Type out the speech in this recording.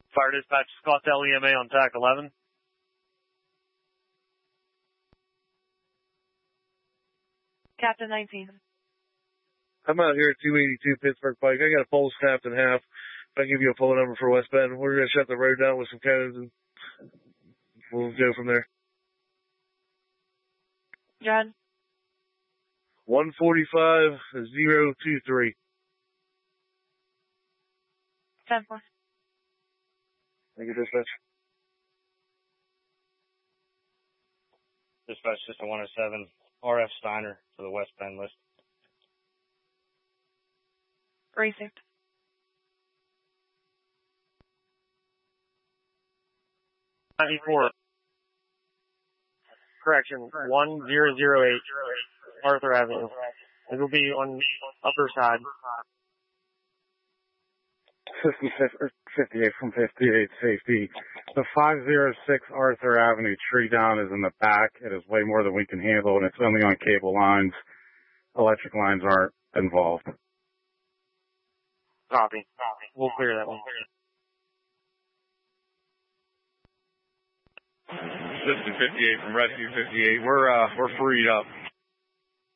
Fire dispatch, Scottsdale EMA on TAC 11. Captain 19. I'm out here at 282 Pittsburgh Pike. I got a pole snapped in half. If I give you a phone number for West Bend, we're going to shut the road down with some cannons and we'll go from there. John. 145-023. 10-4. Thank you, dispatch. Dispatch System 107, RF Steiner for the West Bend list. Received. Correction, 1008 Arthur Avenue. It will be on upper side. 58 from 58 safety. The 506 Arthur Avenue tree down is in the back. It is way more than we can handle, and it's only on cable lines. Electric lines aren't involved. Copy. We'll clear that one. System 58 from Rescue 58. We're freed up.